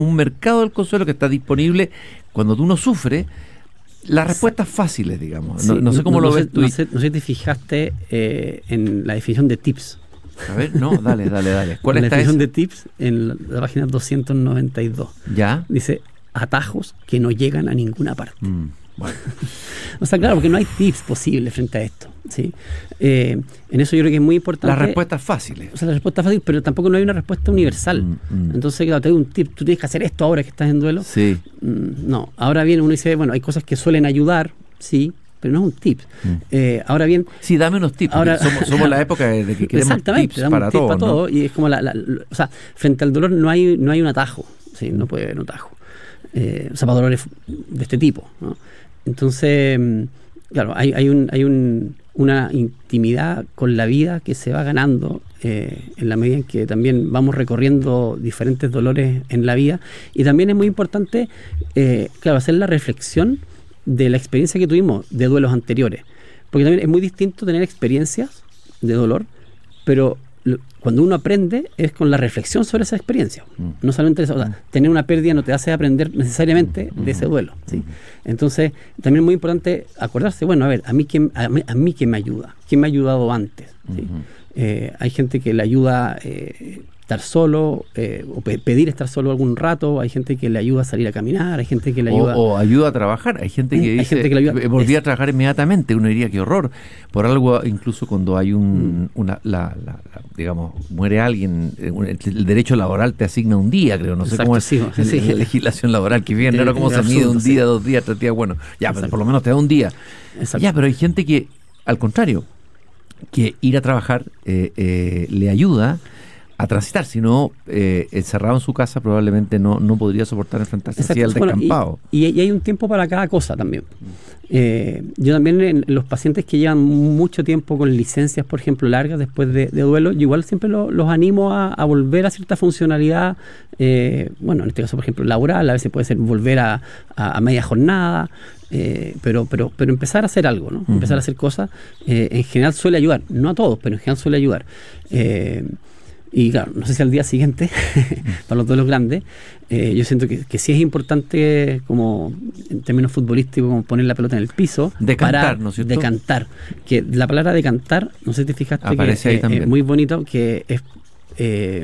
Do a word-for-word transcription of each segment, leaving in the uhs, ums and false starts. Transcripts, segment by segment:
un mercado del consuelo que está disponible cuando uno sufre. Las respuestas fáciles, digamos. No, Sí, no sé cómo no, lo no ves sé, tú. No sé, no sé si te fijaste eh, en la definición de tips. A ver, no, dale, dale, dale. ¿Cuál la está definición esa? de tips en la, la página doscientos noventa y dos. ¿Ya? Dice, atajos que no llegan a ninguna parte. Mm, bueno. O sea, claro, porque no hay tips posibles frente a esto, ¿sí? Eh, en eso yo creo que es muy importante. Las respuestas fáciles. O sea, la respuesta es fácil, pero tampoco no hay una respuesta universal. Mm, mm. Entonces, claro, te doy un tip, tú tienes que hacer esto ahora que estás en duelo. Sí. Mm, no, ahora bien, uno dice, bueno, hay cosas que suelen ayudar, sí, pero no es un tip. Mm. Eh, ahora bien... Sí, dame unos tips. Ahora, somos, somos la época de que queremos exactamente, tips damos para un tip todo, para ¿no? todo, y es como la, la, la- o sea, frente al dolor no hay, no hay un atajo, sí, no puede haber un atajo. Eh, o sea, para dolores de este tipo, ¿no? Entonces, mm, claro, hay, hay, un, hay un, una intimidad con la vida que se va ganando eh, en la medida en que también vamos recorriendo diferentes dolores en la vida. Y también es muy importante, eh, claro, hacer la reflexión de la experiencia que tuvimos de duelos anteriores. Porque también es muy distinto tener experiencias de dolor, pero lo- cuando uno aprende es con la reflexión sobre esa experiencia. Mm. No solamente eso, o sea, tener una pérdida no te hace aprender necesariamente de ese duelo, ¿sí? Entonces, también es muy importante acordarse, bueno, a ver, a mí quién, a mí, a mí quién me ayuda, quién me ha ayudado antes, ¿sí? Ujú. Eh, hay gente que le ayuda eh, estar solo, eh, o pe- pedir estar solo algún rato, hay gente que le ayuda a salir a caminar, hay gente que le O, ayuda... o ayuda a trabajar. Hay gente que Hay dice, gente que le ayuda. "Eh, volví a trabajar inmediatamente". Uno diría, qué horror. Por algo, incluso cuando hay un, una, la, la- la- digamos, muere alguien, eh, un- el, el derecho laboral te asigna un día, creo. No sé Exacto, cómo es sí, en- sí. en la legislación laboral, que bien, Eh, no cómo es se mide absurdo, un sí. día, dos días, tres días. Bueno, ya, pero Exacto. por lo menos te da un día. Exacto. Ya, pero hay gente que, al contrario, que ir a trabajar eh, eh, le ayuda a transitar. Si no, eh, encerrado en su casa, probablemente no, no podría soportar enfrentarse así al Exacto. Bueno, descampado. y, y hay un tiempo para cada cosa también. Eh, yo también en los pacientes que llevan mucho tiempo con licencias, por ejemplo, largas después de, de duelo, yo igual siempre lo- los animo a, a volver a cierta funcionalidad, eh, bueno, en este caso, por ejemplo, laboral, a veces puede ser volver a, a- a media jornada, eh, pero, pero, pero empezar a hacer algo, ¿no? Ujú. Empezar a hacer cosas, eh, en general suele ayudar, no a todos, pero en general suele ayudar. Eh, Y claro, no sé si al día siguiente, para los duelos grandes, eh, yo siento que, que sí es importante, como en términos futbolísticos, como poner la pelota en el piso. Decantar, parar, ¿no es cierto? Decantar. Que la palabra decantar, no sé si te fijaste, Aparece que ahí eh, también. es muy bonito, que es eh,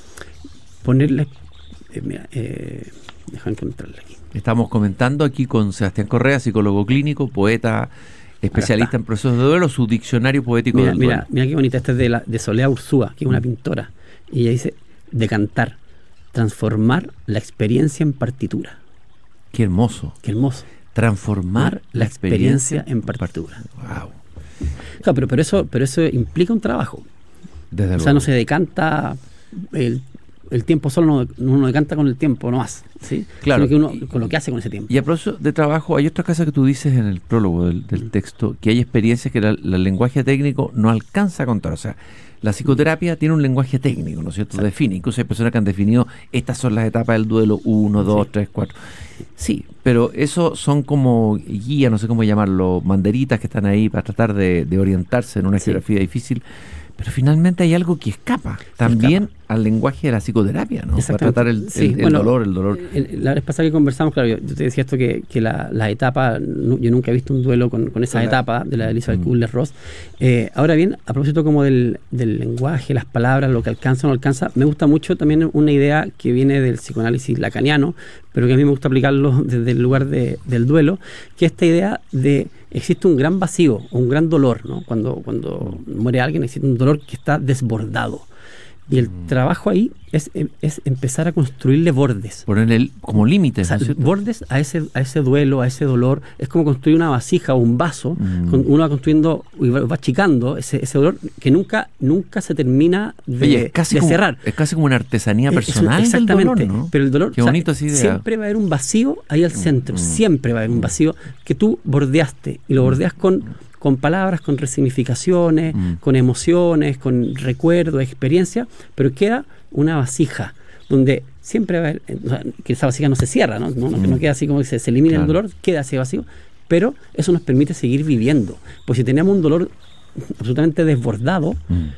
ponerle... eh, mira, eh, déjame encontrarle aquí. Estamos comentando aquí con Sebastián Correa, psicólogo clínico, poeta, especialista en procesos de duelo, su diccionario poético Mira, del mira, duelo. mira qué bonita, esta es de, la, de Soledad Ursúa, que es una pintora, y ella dice, decantar, transformar la experiencia en partitura. Qué hermoso. Qué hermoso. Transformar la experiencia en partitura. Wow. Claro, pero, pero, eso, pero eso implica un trabajo. Desde O sea, luego. no se decanta el, el tiempo solo, no, uno decanta con el tiempo, no más, ¿sí? Claro. Sino que uno con lo que hace con ese tiempo. Y a propósito de trabajo, hay otra cosa que tú dices en el prólogo del, del texto, que hay experiencias que la- la- el lenguaje técnico no alcanza a contar. O sea, la psicoterapia tiene un lenguaje técnico, ¿no es cierto? Exacto. Define. Incluso hay personas que han definido, estas son las etapas del duelo, uno, dos, Sí. tres, cuatro. Sí, pero eso son como guías, no sé cómo llamarlo, banderitas que están ahí para tratar de, de orientarse en una Sí. geografía difícil. Pero finalmente hay algo que escapa también Escapa. al lenguaje de la psicoterapia, ¿no? Para Exactamente. tratar el, Sí, el- el bueno, dolor, el dolor. El- la vez pasada que conversamos, claro, yo, yo te decía esto que, que la, la etapa, no- yo nunca he visto un duelo con, con esa Con la- etapa de la de Elizabeth Mm. Kubler-Ross. Eh, ahora bien, a propósito como del, del lenguaje, las palabras, lo que alcanza o no alcanza, me gusta mucho también una idea que viene del psicoanálisis lacaniano, pero que a mí me gusta aplicarlo desde el lugar de- del duelo, que es esta idea de existe un gran vacío, un gran dolor, ¿no? Cuando, cuando muere alguien existe un dolor que está desbordado. Y el Mm. trabajo ahí es, es empezar a construirle bordes. Poner el, como límites, O sea, ¿no es cierto? bordes a ese, a ese duelo, a ese dolor. Es como construir una vasija o un vaso. Mm. Con, uno va construyendo y va, va achicando ese, ese dolor que nunca, nunca se termina de, Oye, es casi de como, cerrar. Es casi como una artesanía Es- es un- personal del exactamente, dolor, ¿no? pero el dolor, Qué o sea, bonito esa idea. siempre va a haber un vacío ahí al centro, mm. siempre va a haber un vacío que tú bordeaste y lo bordeas con, con palabras, con resignificaciones, Mm. con emociones, con recuerdos, experiencias, pero queda una vasija donde siempre va a haber, o sea, que esa vasija no se cierra, no, no, no, Mm. no queda así como que se, se elimina Claro. el dolor, queda ese vacío, pero eso nos permite seguir viviendo, pues si tenemos un dolor absolutamente desbordado, Mm.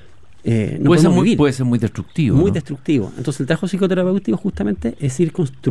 eh, no puede, ser podemos muy, vivir. puede ser muy destructivo. Muy ¿no? destructivo. Entonces el trabajo psicoterapéutico justamente es ir construyendo